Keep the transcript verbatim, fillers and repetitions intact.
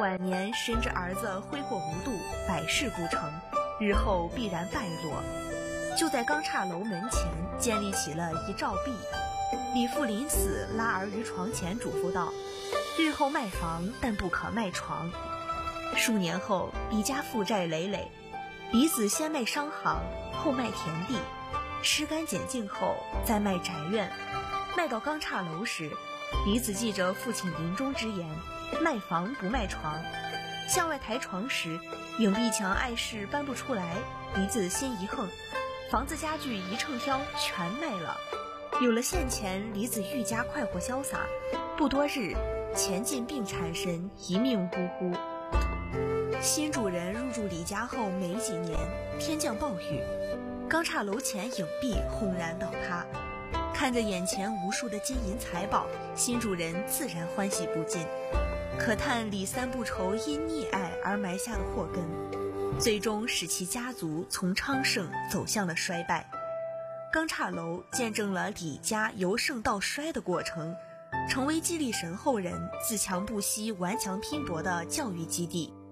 晚年深知儿子挥霍无度，百事不成，日后必然败落，就在钢叉楼门前建立起了一照壁。李父临死拉儿于床前，嘱咐道：日后卖房，但不可卖床。数年后，李家负债累累，李子先卖商行，后卖田地，吃干减净后再卖宅院。卖到钢叉楼时，李子记着父亲临终之言，卖房不卖床。向外抬床时，影壁墙碍事搬不出来，李子心一横，房子家具一秤挑全卖了。有了现钱，李子愈加快活潇洒。不多日，钱尽病缠身，一命呜呼。新主人入住李家后没几年，天降暴雨，钢叉楼前影壁轰然倒塌。看着眼前无数的金银财宝，新主人自然欢喜不尽。可叹李三不愁因溺爱而埋下的祸根，最终使其家族从昌盛走向了衰败。钢叉楼见证了李家由盛到衰的过程，成为激励神后人自强不息、顽强拼搏的教育基地。